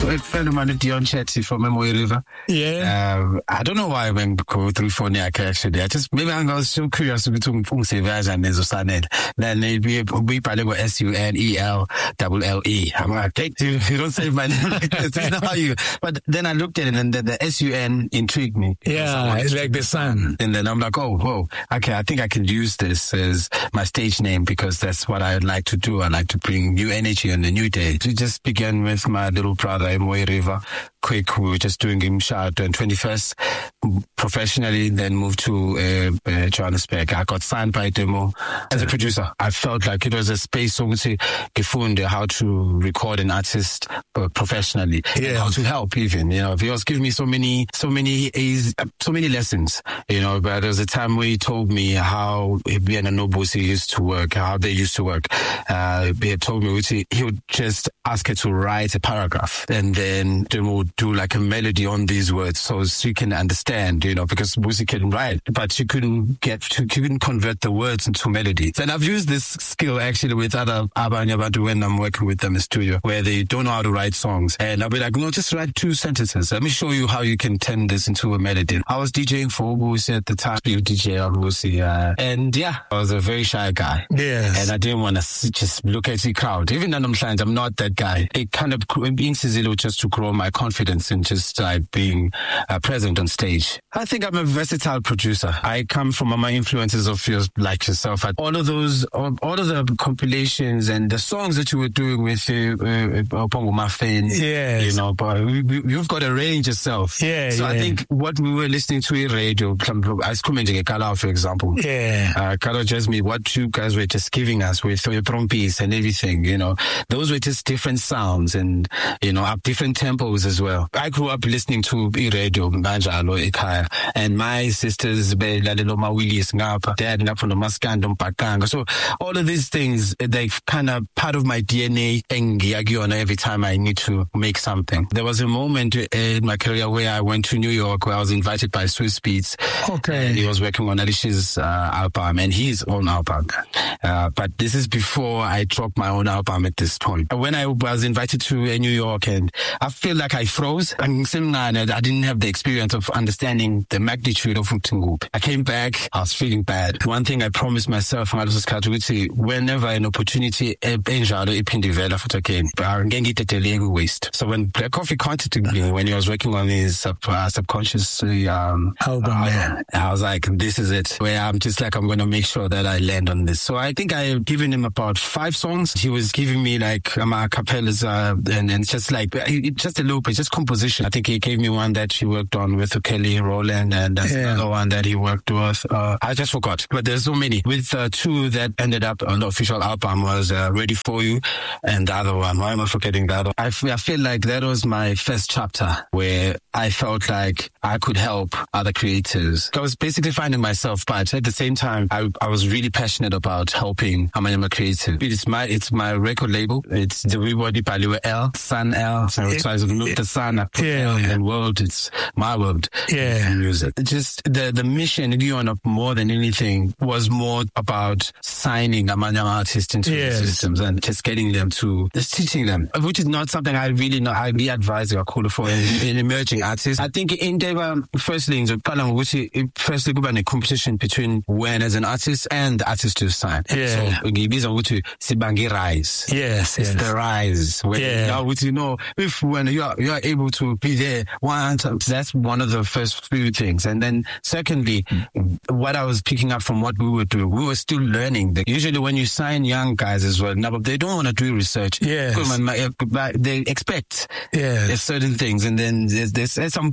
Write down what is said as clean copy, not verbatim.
a friend of mine, Dion Chetty from Mooi River. Yeah. I don't know why I went go through Phoniac actually. Maybe I was so curious between Funksevage and Nezosanel. Then we probably go SUNELLE. I'm like, you don't say my name like this. You know how you, but then I looked at it and the SUN intrigued me. Yeah, it's like the sun. And then I'm like, oh, whoa, okay, I think I can use this as my stage name because that's what I like to do. I like to bring new energy on the new day. We just began with my little brother in Mooi River. Quick, we were just doing him shout on 21st professionally, then moved to Johannesburg. I got signed by Demo as a producer. I felt like it was a space so how to record an artist professionally, and how to help even, you know. He was giving me so many lessons, you know. But there was a time where he told me how Bien and Nobusi used to work, how they used to work. He had told me he would just ask her to write a paragraph, and then Demo would do like a melody on these words so she can understand, you know, because Busi can write, but she couldn't convert the words into melody. And I've used this skill actually with other Abanyabatu when I'm working with them in studio, where they don't know how to write songs. And I'll be like, no, just write 2 sentences. Let me show you how you can turn this into a melody. I was DJing for Busi at the time, DJ on Busi, and yeah, I was a very shy guy. Yes. And I didn't want to just look at the crowd. Even though I'm not that guy. It kind of being Sizilo just to grow my confidence in just like being present on stage. I think I'm a versatile producer. I come from my influences of like yourself. All of the compilations and the songs that you were doing with Pongo Muffin. Yes. You know, but you've got a range yourself. Yeah. So I think what we were listening to in radio, I was commenting at Kala, for example. Yeah. Kala Jasmine, what you guys were just giving us with your trumpets and everything, you know, those were just different sounds and, you know, up different tempos as well. I grew up listening to radio, Banjalo, Ekaya, and my sisters, Belalelo Mawilis, Ngapa, Dad, Napono Maskandom, Pakanga. So all of these things, they kind of part of my DNA every time I need to make something. There was a moment in my career where I went to New York where I was invited by Swiss Beats. Okay. And he was working on Alicia's album and his own album. But this is before I dropped my own album at this point. When I was invited to New York, and I feel like I froze. I didn't have the experience of understanding the magnitude of Mtungup. I came back, I was feeling bad. One thing I promised myself, whenever an opportunity waste. So when Black Coffee contacted me when he was working on his subconscious album, I was like, this is it. Where I'm just like, I'm going to make sure that I land on this. So I think I've given him about 5 songs. He was giving me like acapellas and just like, just a loop, it's just composition. I think he gave me one that he worked on with Kelly Rowland, and that's another one that he worked with. I just forgot, but there's so many. With 2 that ended up on the official album was Ready For You, and the other one, why am I forgetting that? I feel like that was my first chapter where I felt like I could help other creators. I was basically finding myself, but at the same time, I was really passionate about helping Amanyama creators. It's my record label. It's the Reward Paliwe L, Sun L. So it's the Sun, I put L, and world, it's my world. Yeah. Music. Just the mission, more than anything, was more about signing Amanyama artists into the systems and just getting them to, just teaching them, which is not something I really know. I be advising or call for an emerging artist. I think in Deva, firstly, go a competition between when as an artist and the artist to sign. Yeah. So Sibangi rise. Yes. It's the rise. When when you are able to be there, that's one of the first few things. And then secondly, what I was picking up from what we were doing, we were still learning. Usually when you sign young guys as well, they don't want to do research. Yes. They expect certain things, and then there's some